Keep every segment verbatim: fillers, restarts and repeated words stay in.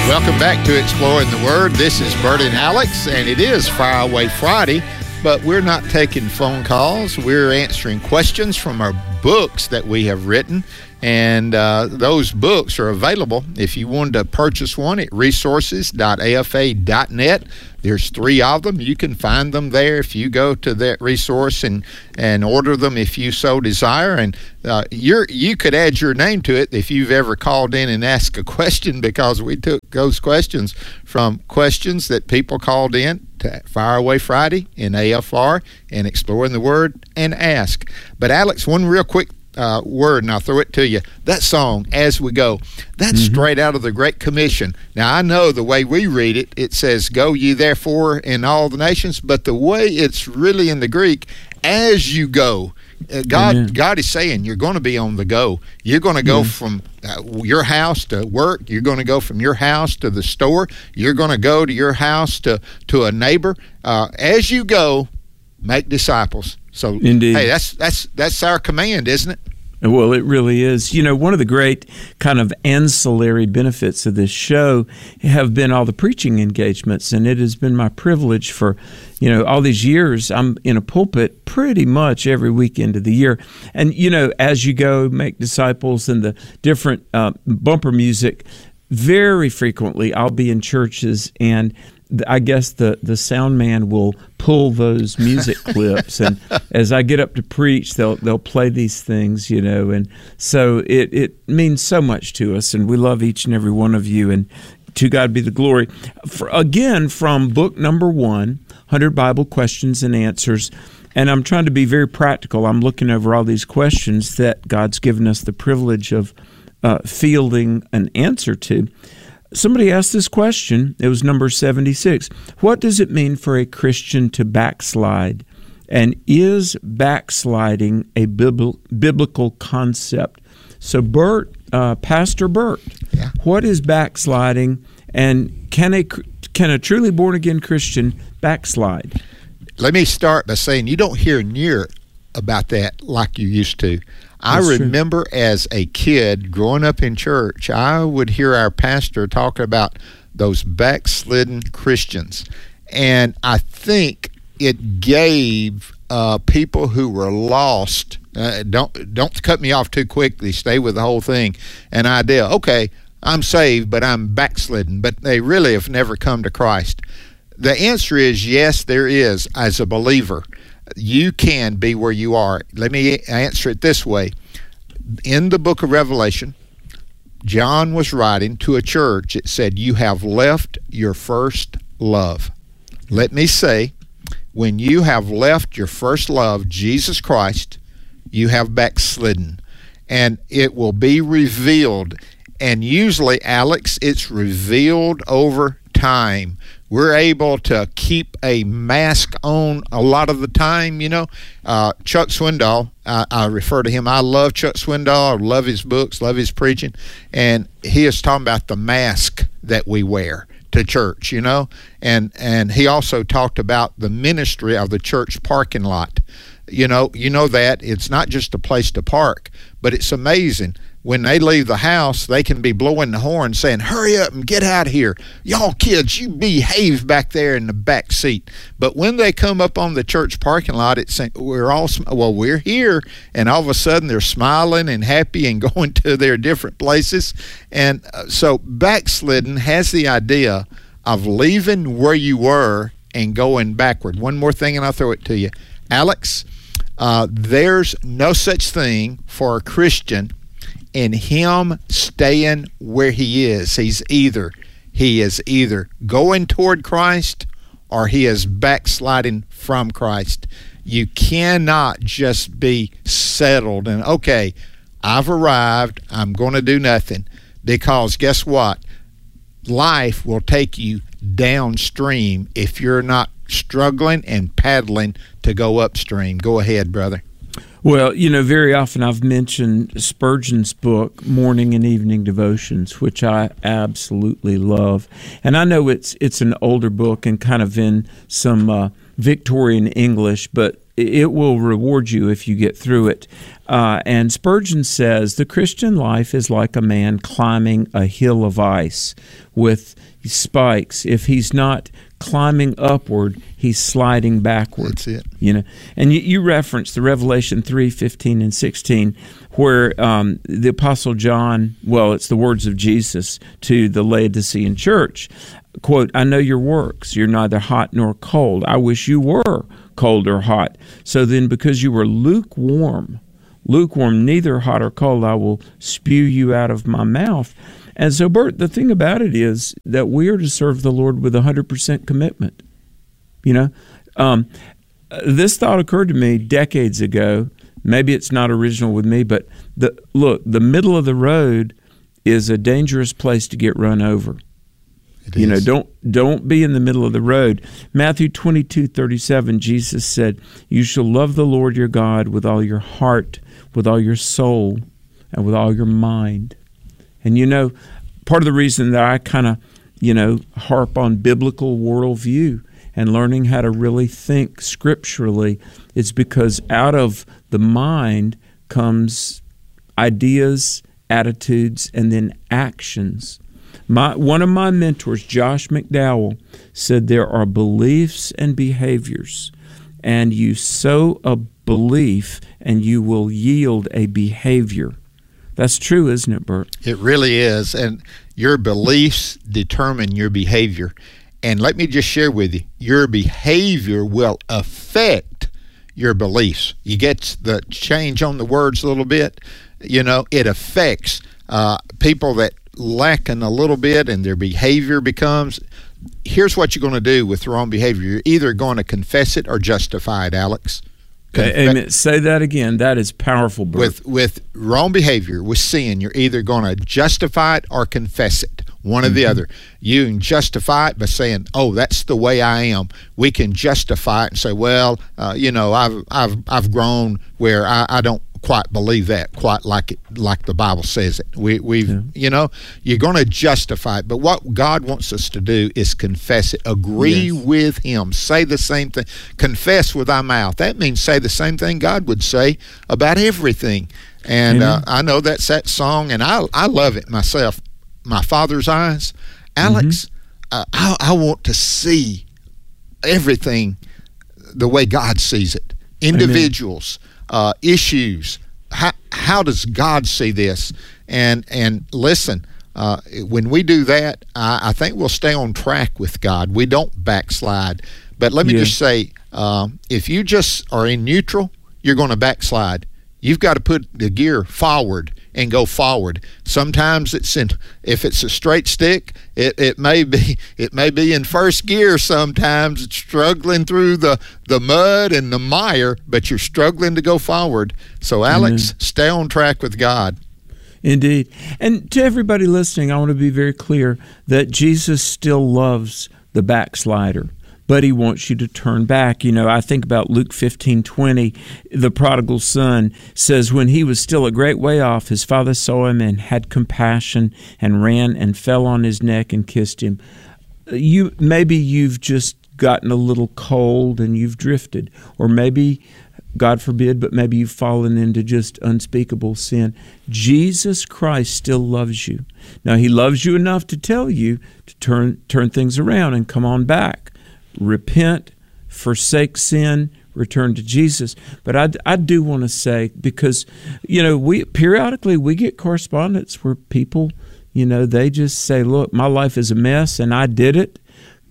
Welcome back to Exploring the Word. This is Bert and Alex, and it is Fire Away Friday, but we're not taking phone calls. We're answering questions from our books that we have written, and uh, those books are available if you wanted to purchase one at resources dot a f a dot net. There's three of them. You can find them there if you go to that resource and, and order them if you so desire. And uh, you're, you could add your name to it if you've ever called in and asked a question, because we took those questions from questions that people called in to Fire Away Friday in A F R and Exploring the Word and Ask. But Alex, one real quick Uh, word, and I'll throw it to you. That song, As We Go, that's mm-hmm. straight out of the Great Commission. Now, I know the way we read it, it says, go ye therefore in all the nations, but the way it's really in the Greek, as you go, uh, God mm-hmm. God is saying you're going to be on the go. You're going to go mm-hmm. from uh, your house to work. You're going to go from your house to the store. You're going to go to your house to, to a neighbor. Uh, as you go, make disciples. So, Indeed. hey, that's that's that's our command, isn't it? Well, it really is. You know, one of the great kind of ancillary benefits of this show have been all the preaching engagements, and it has been my privilege for, you know, all these years. I'm in a pulpit pretty much every weekend of the year. And, you know, as you go, make disciples, and the different uh, bumper music, very frequently I'll be in churches, and I guess the, the sound man will pull those music clips, and as I get up to preach, they'll they'll play these things, you know, and so it, it means so much to us, and we love each and every one of you, and to God be the glory. For, again, from book number one, one hundred Bible Questions and Answers, and I'm trying to be very practical. I'm looking over all these questions that God's given us the privilege of uh, fielding an answer to. Somebody asked this question. It was number seventy-six. What does it mean for a Christian to backslide? And is backsliding a bibl- biblical concept? So, Bert, uh, Pastor Bert, yeah. What is backsliding? And can a can a truly born-again Christian backslide? Let me start by saying you don't hear near about that like you used to. I That's remember true. As a kid growing up in church, I would hear our pastor talking about those backslidden Christians. And I think it gave uh, people who were lost, uh, don't don't cut me off too quickly, stay with the whole thing, an idea, okay, I'm saved, but I'm backslidden, but they really have never come to Christ. The answer is yes, there is, as a believer. You can be where you are. Let me answer it this way. In the book of Revelation, John was writing to a church. It said, you have left your first love. Let me say, when you have left your first love, Jesus Christ, you have backslidden. And it will be revealed. And usually, Alex, it's revealed over time. We're able to keep a mask on a lot of the time, you know. Uh, Chuck Swindoll, I, I refer to him. I love Chuck Swindoll. I love his books, love his preaching. And he is talking about the mask that we wear to church, you know. And, and he also talked about the ministry of the church parking lot. You know, you know that. It's not just a place to park, but it's amazing. When they leave the house, they can be blowing the horn saying, hurry up and get out of here. Y'all kids, you behave back there in the back seat. But when they come up on the church parking lot, it's we're all, well, we're here. And all of a sudden they're smiling and happy and going to their different places. And so backslidden has the idea of leaving where you were and going backward. One more thing and I'll throw it to you. Alex, uh, there's no such thing for a Christian in him staying where he is. He's either he is either going toward Christ or he is backsliding from Christ. You cannot just be settled and, okay, I've arrived, I'm going to do nothing, because guess what? Life will take you downstream if you're not struggling and paddling to go upstream. Go ahead, brother. Well, you know, very often I've mentioned Spurgeon's book, Morning and Evening Devotions, which I absolutely love. And I know it's it's an older book and kind of in some uh, Victorian English, but it will reward you if you get through it. Uh, and Spurgeon says, the Christian life is like a man climbing a hill of ice with spikes. If he's not climbing upward, he's sliding backward. That's it. You know, and you, you referenced the Revelation three, fifteen and sixteen, where um, the Apostle John, well, it's the words of Jesus to the Laodicean church, quote, I know your works. You're neither hot nor cold. I wish you were cold or hot. So then because you were lukewarm, lukewarm, neither hot or cold, I will spew you out of my mouth. And so, Bert, the thing about it is that we are to serve the Lord with one hundred percent commitment. You know, um, this thought occurred to me decades ago. Maybe it's not original with me, but the look, the middle of the road is a dangerous place to get run over. It you is. know, don't don't be in the middle of the road. Matthew twenty-two thirty-seven, Jesus said, you shall love the Lord your God with all your heart, with all your soul, and with all your mind. And, you know, part of the reason that I kind of, you know, harp on biblical worldview and learning how to really think scripturally is because out of the mind comes ideas, attitudes, and then actions. My, one of my mentors, Josh McDowell, said there are beliefs and behaviors, and you sow a belief and you will yield a behavior. That's true, isn't it, Bert? It really is. And your beliefs determine your behavior. And let me just share with you, your behavior will affect your beliefs. You get the change on the words a little bit. You know, it affects uh, people that lacken a little bit and their behavior becomes, here's what you're going to do with wrong behavior. You're either going to confess it or justify it, Alex. Confe- Amen. Say that again. That is powerful, Bert. With, with wrong behavior, with sin, you're either going to justify it or confess it. One or mm-hmm. the other. You can justify it by saying, "Oh, that's the way I am." We can justify it and say, "Well, uh, you know, I've I've I've grown where I, I don't quite believe that quite like it like the Bible says it." We we've yeah. you know, you're going to justify it, but what God wants us to do is confess it, agree yes. with Him, say the same thing, confess with our mouth. That means say the same thing God would say about everything. And uh, I know that's that song, and I I love it myself. My Father's eyes, Alex. Mm-hmm. uh, I, I want to see everything the way God sees it. Individuals, uh, issues. How how does God see this? And and listen, uh, when we do that, I, I think we'll stay on track with God. We don't backslide. But let me yeah. just say, uh, if you just are in neutral, you're going to backslide. You've got to put the gear forward and go forward. Sometimes it's in, if it's a straight stick, it, it may be it may be in first gear. Sometimes it's struggling through the, the mud and the mire, but you're struggling to go forward. So, Alex, mm-hmm. stay on track with God. Indeed. And to everybody listening, I want to be very clear that Jesus still loves the backslider, but He wants you to turn back. You know, I think about Luke fifteen twenty. The prodigal son says, when he was still a great way off, his father saw him and had compassion and ran and fell on his neck and kissed him. You maybe you've just gotten a little cold and you've drifted, or maybe, God forbid, but maybe you've fallen into just unspeakable sin. Jesus Christ still loves you. Now, He loves you enough to tell you to turn turn things around and come on back. Repent, forsake sin, return to Jesus. But I, I do want to say, because, you know, we periodically we get correspondence where people, you know, they just say, look, my life is a mess and I did it.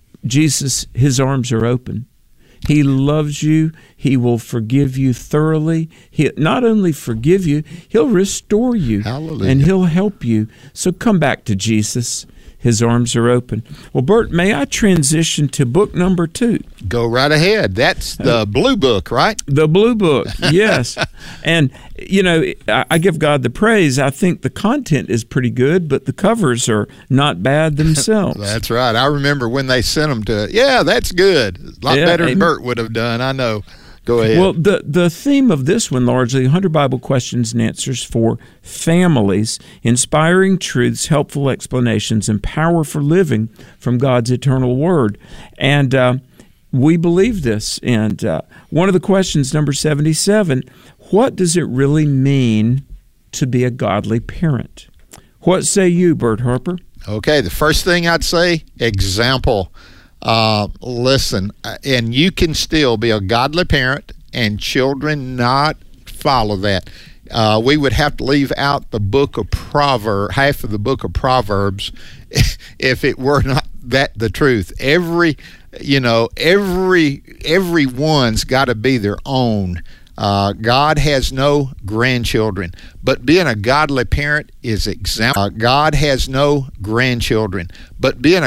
Jesus, His arms are open. He loves you. He will forgive you thoroughly. He'll not only forgive you, He'll restore you. Hallelujah. And He'll help you. So come back to Jesus. His arms are open. Well, Bert, may I transition to book number two? Go right ahead. That's the blue book, right? The blue book, yes. And, you know, I give God the praise. I think the content is pretty good, but the covers are not bad themselves. That's right. I remember when they sent them to, yeah, that's good. A lot yeah, better than amen. Bert would have done, I know. Go ahead. Well, the, the theme of this one, largely, one hundred Bible Questions and Answers for Families, Inspiring Truths, Helpful Explanations, and Power for Living from God's Eternal Word. And uh, we believe this. And uh, one of the questions, number seventy-seven, what does it really mean to be a godly parent? What say you, Bert Harper? Okay, the first thing I'd say, example. Uh, listen, and you can still be a godly parent and children not follow that. Uh, we would have to leave out the book of Proverbs, half of the book of Proverbs, if it were not that the truth. Every, you know, every everyone's got to be their own. Uh, God has no grandchildren, but being a godly parent is example. Uh, God has no grandchildren, but being a